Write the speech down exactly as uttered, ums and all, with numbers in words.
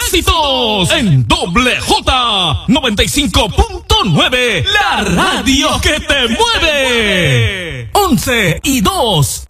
éxitos en Doble J noventa y cinco punto nueve, la radio que te mueve. once y dos.